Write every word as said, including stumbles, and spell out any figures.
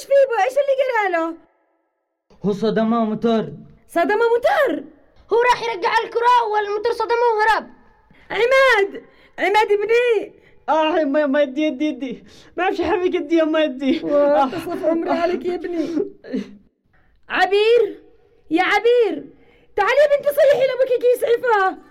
فيه؟ ايش اللي قرا له؟ هو صدمه موتور. صدمه موتور؟ هو راح يرجع الكرة والموتور صدمه وهرب. عماد عماد ابني. اه يما يما يدي يدي يدي ما اعرفش حبيك يدي يما يدي. تصف عمري عليك يا ابني. عبير يا عبير تعالي يا بنتي صيحي لابوك يسعفها.